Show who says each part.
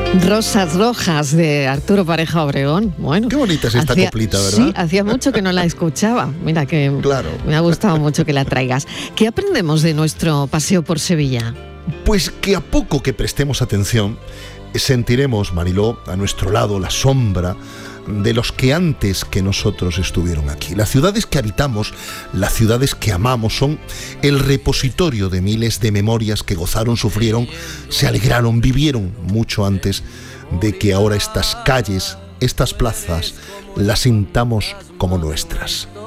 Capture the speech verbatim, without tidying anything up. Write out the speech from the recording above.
Speaker 1: Rosas Rojas de Arturo Pareja Obregón. Bueno,
Speaker 2: qué bonita es esta
Speaker 1: hacía,
Speaker 2: coplita, ¿verdad?
Speaker 1: Sí, hacía mucho que no la escuchaba. Mira que
Speaker 2: claro.
Speaker 1: Me ha gustado mucho que la traigas. ¿Qué aprendemos de nuestro paseo por Sevilla?
Speaker 2: Pues que a poco que prestemos atención, sentiremos, Mariló, a nuestro lado la sombra de los que antes que nosotros estuvieron aquí. Las ciudades que habitamos, las ciudades que amamos, son el repositorio de miles de memorias que gozaron, sufrieron, se alegraron, vivieron mucho antes de que ahora estas calles, estas plazas, las sintamos como nuestras.